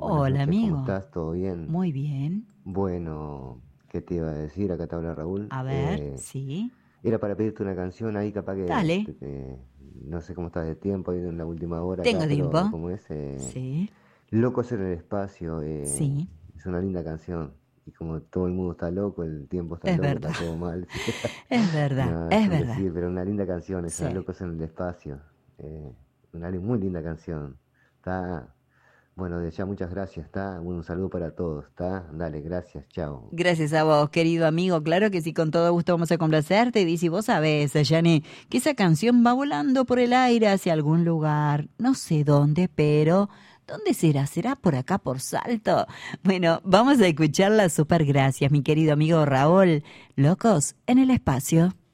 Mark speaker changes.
Speaker 1: Buenas
Speaker 2: Hola,
Speaker 1: noches, ¿cómo
Speaker 2: amigo.
Speaker 1: estás? ¿Todo bien?
Speaker 2: Muy bien.
Speaker 1: Bueno, ¿qué te iba a decir? Acá te habla Raúl.
Speaker 2: A ver, sí.
Speaker 1: Era para pedirte una canción ahí, capaz que
Speaker 2: Dale.
Speaker 1: no sé cómo estás de tiempo ahí en la última hora acá,
Speaker 2: Tengo
Speaker 1: pero
Speaker 2: tiempo.
Speaker 1: como es
Speaker 2: Sí.
Speaker 1: Locos en el espacio,
Speaker 2: Sí.
Speaker 1: es una linda canción. Y como todo el mundo está loco, el tiempo está
Speaker 2: Es
Speaker 1: loco,
Speaker 2: verdad.
Speaker 1: está todo mal.
Speaker 2: Es verdad.
Speaker 1: No, es
Speaker 2: Es
Speaker 1: un
Speaker 2: verdad.
Speaker 1: decir, pero una linda canción esa,
Speaker 2: Sí.
Speaker 1: Locos en el espacio. Eh, muy linda canción. Está, bueno, de ya muchas gracias, está. Bueno, un saludo para todos, está. Dale, gracias, chao.
Speaker 2: Gracias a vos, querido amigo. Claro que sí, con todo gusto vamos a complacerte. Y dice, vos sabés, Yanni, que esa canción va volando por el aire hacia algún lugar. No sé dónde, pero ¿dónde será? ¿Será por acá, por Salto? Bueno, vamos a escucharla. Súper gracias, mi querido amigo Raúl. Locos en el espacio.